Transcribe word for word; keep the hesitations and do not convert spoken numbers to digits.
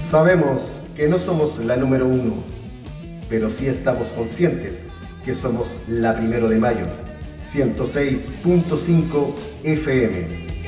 Sabemos que no somos la número uno, pero sí estamos conscientes que somos la Primero de Mayo, ciento seis punto cinco F M.